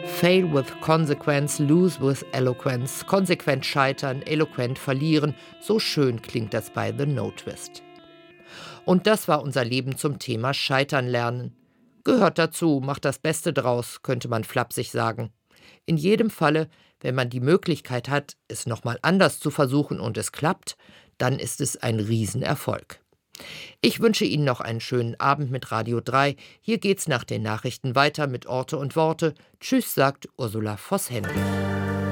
Fail with consequence, lose with eloquence. Konsequent scheitern, eloquent verlieren. So schön klingt das bei The No Twist. Und das war unser Leben zum Thema Scheitern lernen. Gehört dazu, macht das Beste draus, könnte man flapsig sagen. In jedem Falle, wenn man die Möglichkeit hat, es nochmal anders zu versuchen und es klappt, dann ist es ein Riesenerfolg. Ich wünsche Ihnen noch einen schönen Abend mit Radio 3. Hier geht's nach den Nachrichten weiter mit Orte und Worte. Tschüss, sagt Ursula Voss-Hendrich.